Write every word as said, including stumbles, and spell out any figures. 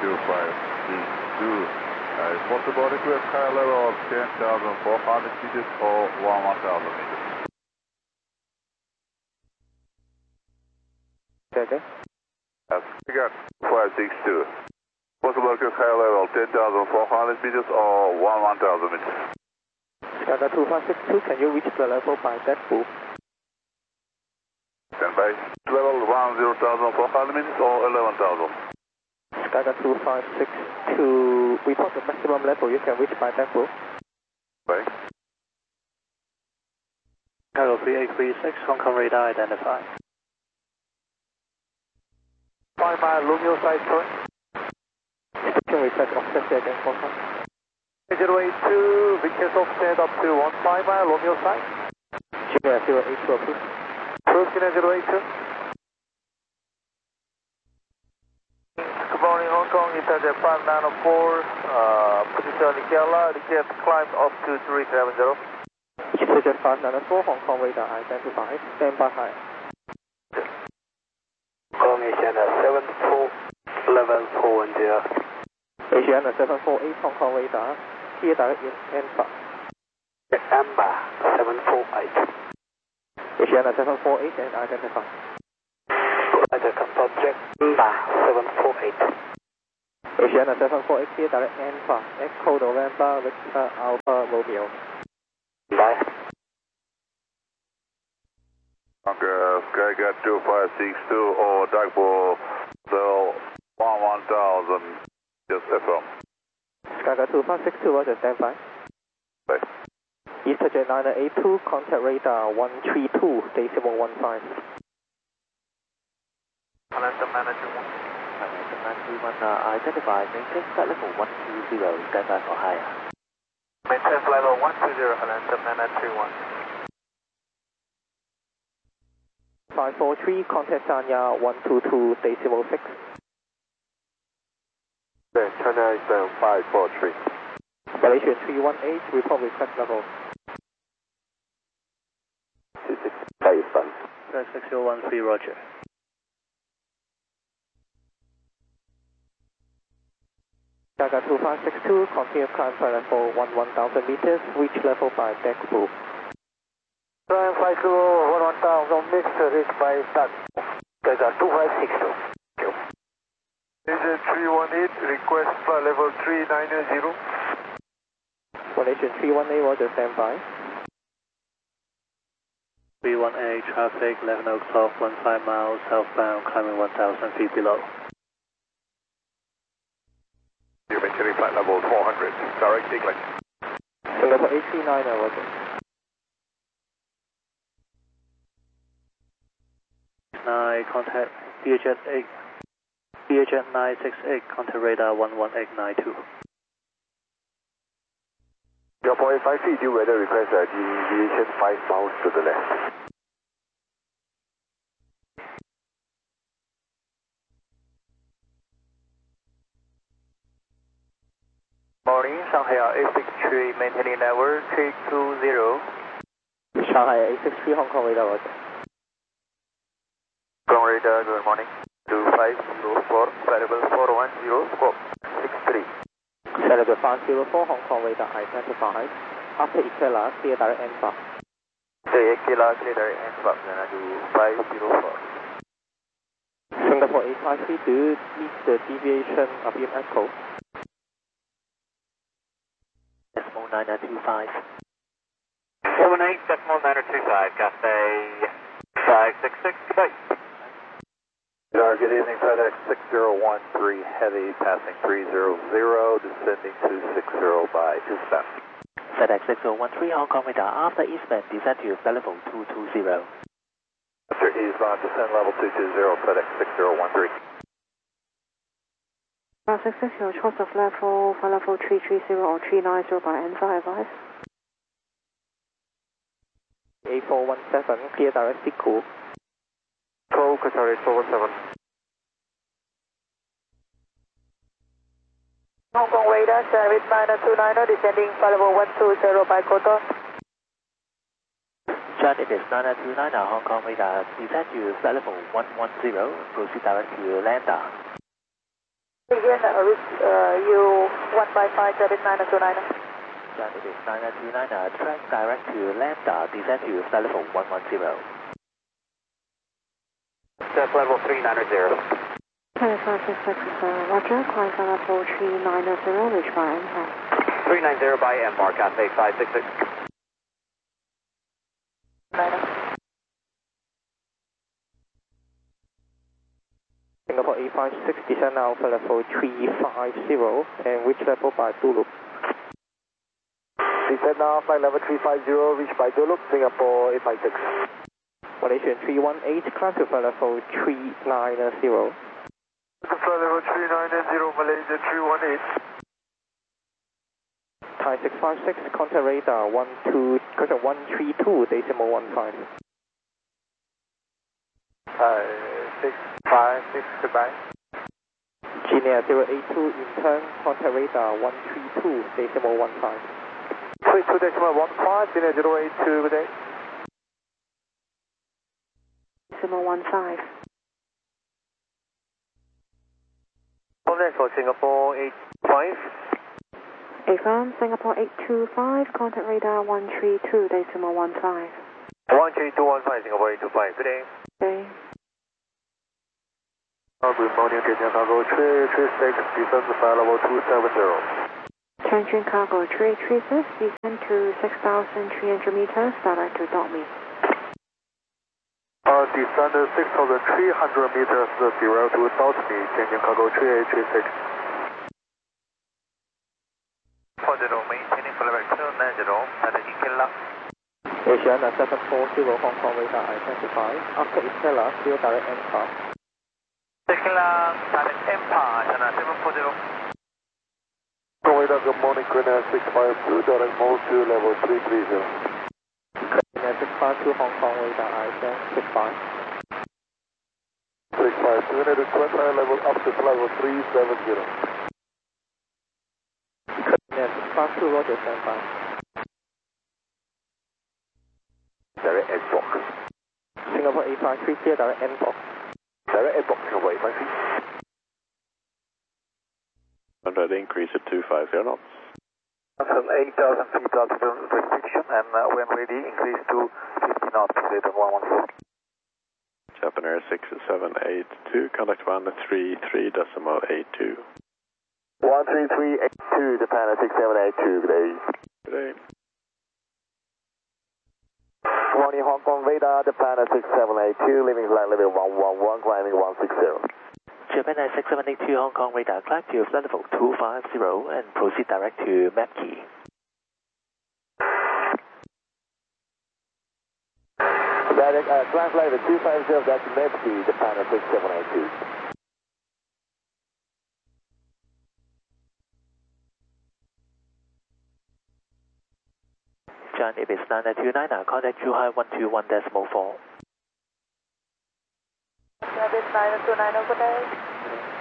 two five three two. Uh, is possible to request higher level of ten thousand four hundred meters or one thousand meters? Okay. Yes, we got five six two. Possible to request higher level ten thousand four hundred meters or one thousand meters? Skagga two five six two, can you reach the level by deck pool? Stand by. Level one thousand four hundred meters or eleven thousand? Skagga two five six two, report the maximum level you can reach by deck pool. Right. Cargo three eight three six, Hong Kong radar identified. five mile Romeo side current. Can we set offset again for some? zero eight two, request offset up to one five mile Romeo side. zero eight two approved. Approved zero eight two. Good morning, Hong Kong, Italia five nine four, uh, position Nicola, request climb up to three seven zero. Italia five nine four, Hong Kong radar identified, stand by high. Hong Kong Asiana seven four eleven four one zero. Asiana seven four eight, Hong Kong radar, clear direct in Alpha. Amber seven four eight. Asiana seven four eight and identified. Roger, subject Amber seven four eight. Asiana seven four eight, clear direct Alpha, Echo November, Victor Alpha Romeo. Bye. Okay, Skagga two five six two or Dagbo Cell one thousand, just F M. Skagga two five six two, Roger, stand by. Bye. Easterjet nine eight two, contact radar one three two, decimal one five. Atlanta Manager one. Atlanta Manager one, uh, identified, maintain flight level one two zero, stand by for higher. Maintain flight level one two zero, Atlanta Manager one. five four three, contact Sanya one two two, decimal six. China Eastern five four three. Malaysian three one eight, report request level. two six five five. six zero one three, Roger. Skagga two five six two, continue climb flight level one one thousand meters, reach level by deck pool. Climb flight to one one thousand meters, reach by start. Skagga two five six two. Malaysian three one eight, request flight level three nine zero. Malaysian three one eight, Roger, stand by. three one eight, traffic, eleven o'clock, fifteen miles, southbound, climbing one thousand feet below. You're maintaining flight level four hundred, direct England. Level eight three nine, Roger. nine, contact Learjet eight. Learjet nine six eight, contact radar one one eight nine two. Your forty-five feet, due weather request a deviation five miles to the left. Morning, Shanghai eight six three, maintaining network three two zero. Shanghai eight six three, Hong Kong radar, Roger. Hong Kong radar, good morning. two five zero four, variable four one zero, scope six three. Celebrate five zero four, Hong Kong radar identified. After Ikela, clear direct Alpha. Say Ikela, clear direct Alpha, then I do five zero four. Singapore eight five three, do you meet the deviation of your echo? Decimal nine nine two five. seven eight, decimal nine two five, Cathay five six six, goodbye. Uh, good evening, FedEx six zero one three Heavy, passing three zero zero, descending two six zero by eastbound. FedEx six zero one three, Hong Kong radar, after eastbound, descend to flight level two two zero. After eastbound, descend level two two zero, FedEx six zero one three. six six zero, choice of level, flight level three three zero or three nine zero by Alpha, advice. A four one seven, clear direct Siku. twelve, Qatari four one seven. Hong Kong radar, service nine two nine, descending flight level one two zero by Koto. John, it is nine nine two nine, Hong Kong radar, descend to flight level one one zero, proceed direct to Landa. Again, uh, with uh, you one five five seven nine two nine. John, it is nine two nine, uh, track direct to Lambda, descend to flight level one one zero. Step level three nine zero. Ten five six six, uh, Roger, climb flight level three nine zero, reach by M Park. three nine zero by M Park, Cathay five six six. Singapore eight five six, descend now for level three five zero, and reach level by Duluth. Descend now, flight level three five zero, reach by Duluth, Singapore eight five six. Malaysian three one eight, climb to flight level three nine zero. Flight level three nine zero, Malaysia three one eight. Thai six five six, contact radar one two, contact one three two, decimal one five. Thai six five six, goodbye. Genia zero eight two, in turn, contact radar one three two, decimal one five. three two decimal one five, Genia zero eight two, good day. Decimal one five. Contact for Singapore eight five. Affirm, Singapore eight two five, contact radar one three two, decimal one five. one three two one five, Singapore eight two five, good day. Okay. Good morning, Tianjin Cargo three three six, descend to flight level two seven zero. Tianjin Cargo three three six, descend to six thousand three hundred meters, direct to Dortmund. Uh, descend six thousand three hundred meters, zero to Dortmund, Tianjin Cargo three eight three six. four zero, maintaining flight level two nine zero, at Ikela. Asiana seven four zero, Hong Kong radar I twenty-five, after Ikela, still direct M Park. Ikela, direct M Park, Asiana seven four zero. Hong Kong radar, good morning, Greener six five two, direct mode to level three three zero. Greener six five two, Hong Kong radar I six five. six five two, need to turn flight level up to level three seven zero. Greener six five two, Roger, stand by. Direct M Park. Singapore eight five three, clear direct M Park. Direct M Park, Singapore eight five three. Hundred increase at two five zero knots. From eight thousand feet altitude restriction, and uh, when ready, increase to fifty knots, later one one four. Japan Air six seven eight two, contact one three three decimal eight two. one three three eight two, Japan Air six seven eight two, good day. Good day. Morning, Hong Kong radar, Japan Air six seven eight two, leaving flight level one one one, climbing one six zero. Japan Air six seven eight two, Hong Kong radar, climb to flight level two five zero and proceed direct to Mapkey. Direct, uh, climb flight level two five zero, that's Mapkey, Japan Air six seven eight two. John, it is nine two nine, contact Zhuhai one two one decimal four. That is nine two nine, good day.